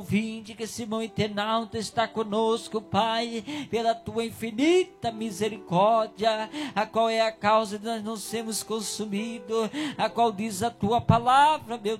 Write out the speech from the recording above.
ouvinte, que esse irmão internauta está conosco, Pai, pela tua infinita misericórdia, a qual é a causa de nós não sermos consumidos, a qual diz a tua palavra, meu